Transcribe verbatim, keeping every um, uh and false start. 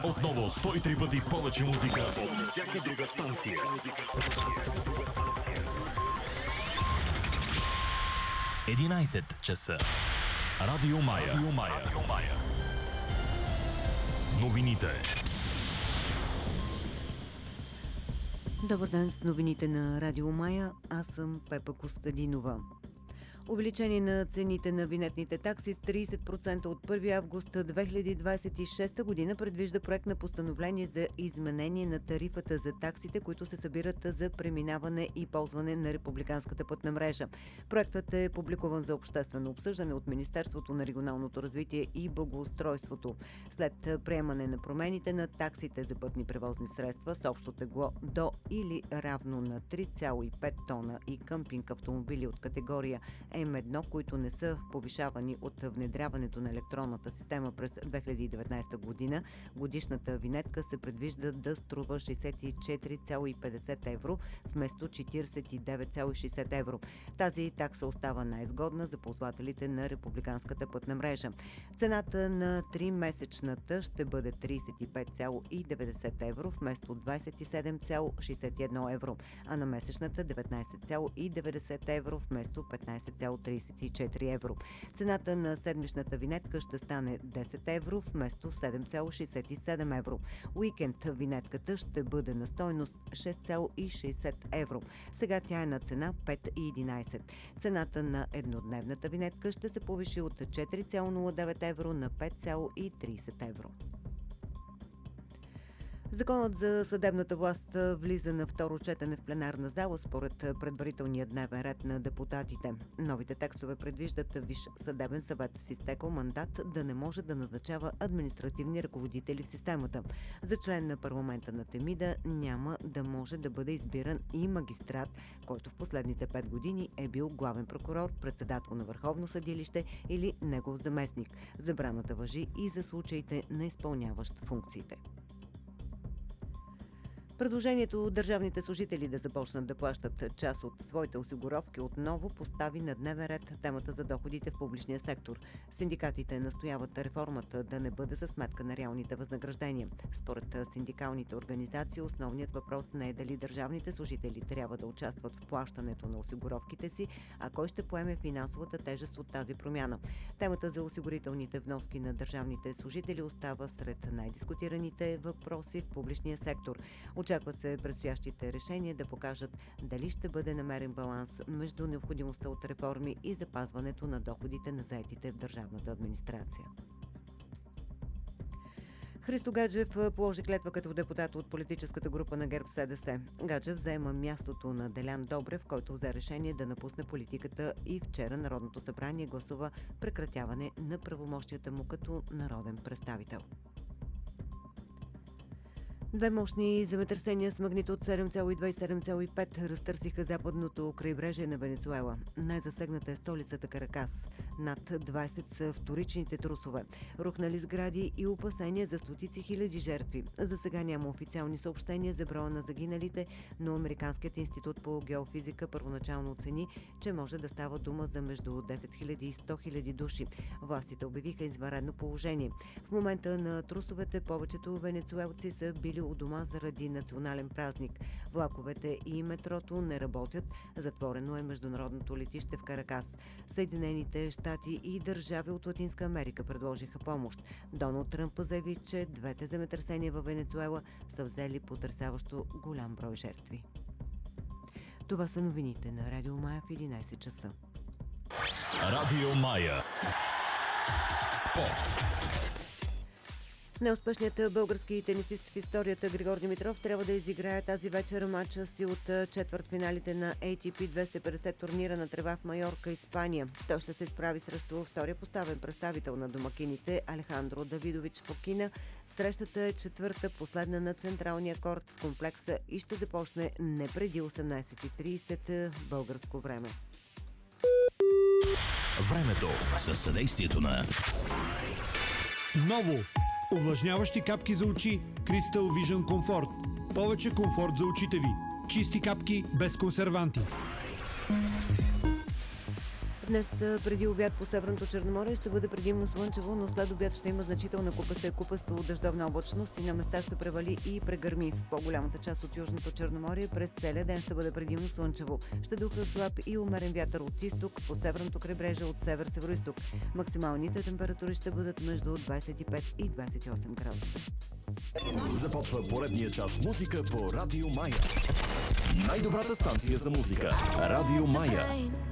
Отново сто и три пъти повече музика от всяка друга станция. единайсет часа. Радио Мая. Радио Мая. Радио Мая. Новините. Добър ден с новините на Радио Мая. Аз съм Пепа Костадинова. Увеличение на цените на винетните такси с трийсет процента от първи август две хиляди двадесет и шеста година предвижда проект на постановление за изменение на тарифата за таксите, които се събират за преминаване и ползване на републиканската пътна мрежа. Проектът е публикуван за обществено обсъждане от Министерството на регионалното развитие и благоустройството. След приемане на промените на таксите за пътни превозни средства с общо тегло до или равно на три цяло и пет тона и къмпинг автомобили от категория М едно, които не са повишавани от внедряването на електронната система през две хиляди и деветнадесета година, годишната винетка се предвижда да струва шейсет и четири цяло и петдесет евро вместо четирийсет и девет цяло и шейсет евро. Тази такса остава най-изгодна за ползвателите на републиканската пътна мрежа. Цената на три-месечната ще бъде трийсет и пет цяло и деветдесет евро вместо двадесет и седем цяло и шейсет и едно евро, а на месечната деветнадесет цяло и деветдесет евро вместо петнадесет цяло и тридесет и четири евро. Цената на седмичната винетка ще стане десет евро вместо седем цяло и шейсет и седем евро. Уикенд винетката ще бъде на стойност шест цяло и шейсет евро. Сега тя е на цена пет и единадесет. Цената на еднодневната винетка ще се повиши от четири цяло и нула девет евро на пет цяло и тридесет евро. Законът за съдебната власт влиза на второ четене в пленарна зала според предварителния дневен ред на депутатите. Новите текстове предвиждат Висш съдебен съвет с изтекъл мандат да не може да назначава административни ръководители в системата. За член на парламента на Темида няма да може да бъде избиран и магистрат, който в последните пет години е бил главен прокурор, председател на Върховно съдилище или негов заместник. Забраната важи и за случаите на изпълняващ функциите. Предложението държавните служители да започнат да плащат част от своите осигуровки отново постави на дневен ред темата за доходите в публичния сектор. Синдикатите настояват реформата да не бъде за сметка на реалните възнаграждения. Според синдикалните организации основният въпрос не е дали държавните служители трябва да участват в плащането на осигуровките си, а кой ще поеме финансовата тежест от тази промяна. Темата за осигурителните вноски на държавните служители остава сред най-дискутираните въпроси в публичния сектор. Очаква се предстоящите решения да покажат дали ще бъде намерен баланс между необходимостта от реформи и запазването на доходите на заетите в държавната администрация. Христо Гаджев положи клетва като депутат от политическата група на ГЕРБ-СДС. Гаджев заема мястото на Делян Добрев, който взе решение да напусне политиката и вчера Народното събрание гласува прекратяване на правомощията му като народен представител. Две мощни земетресения с магнитуд седем цяло и две и седем цяло и пет разтърсиха западното крайбрежие на Венецуела. Най-засегната е столицата Каракас. Над двадесет са вторичните трусове. Рухнали сгради и опасения за стотици хиляди жертви. За сега няма официални съобщения за броя на загиналите, но Американският институт по геофизика първоначално оцени, че може да става дума за между десет хиляди и сто хиляди души. Властите обявиха извънредно положение. В момента на трусовете повечето венецуелци са били у дома заради национален празник. Влаковете и метрото не работят. Затворено е международното летище в Каракас. Съединените щати и държави от Латинска Америка предложиха помощ. Доналд Тръмп заяви, че двете земетресения във Венецуела са взели потресаващо голям брой жертви. Това са новините на Радио Мая в единайсет часа. Радио Мая. Спорт. Неуспешният български тенисист в историята Григор Димитров трябва да изиграе тази вечер матча си от четвъртфиналите на Ей Ти Пи двеста и петдесет турнира на трева в Майорка, Испания. Той ще се изправи срещу втория поставен представител на домакините Алехандро Давидович Фокина. Срещата е четвърта, последна на централния корт в комплекса и ще започне не преди осемнайсет и трийсет българско време. Времето със съдействието на Ново! Увлажняващи капки за очи Crystal Vision Comfort. Повече комфорт за очите ви. Чисти капки без консерванти. Днес преди обяд по Северното Черноморие ще бъде предимно слънчево, но след обяд ще има значителна купаста и купасто дъждовна облачност и на места ще превали и прегърми. В по-голямата част от Южното Черноморие през целия ден ще бъде предимно слънчево. Ще духа слаб и умерен вятър от изток, по северното крайбрежие от север-североизток. Максималните температури ще бъдат между двадесет и пет и двадесет и осем градуса. Започва поредния час музика по Радио Мая. Най-добрата станция за музика. Радио Мая.